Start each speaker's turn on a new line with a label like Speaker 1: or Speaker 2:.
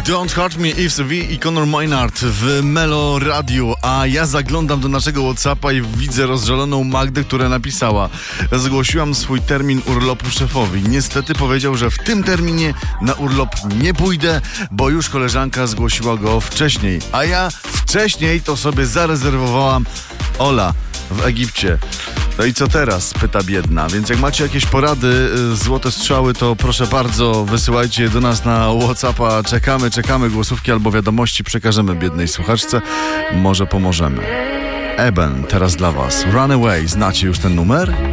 Speaker 1: Don't Hurt Me, Yves V i Conor Maynard w Melo Radio, a ja zaglądam do naszego WhatsAppa i widzę rozżaloną Magdę, która napisała: zgłosiłam swój termin urlopu szefowi. Niestety powiedział, że w tym terminie na urlop nie pójdę, bo już koleżanka zgłosiła go wcześniej, a ja wcześniej to sobie zarezerwowałam Ola w Egipcie. No i co teraz? Pyta biedna. Więc jak macie jakieś porady, złote strzały, to proszę bardzo, wysyłajcie do nas na WhatsAppa. Czekamy, głosówki albo wiadomości przekażemy biednej słuchaczce. Może pomożemy. Eben, teraz dla was. Runaway, znacie już ten numer?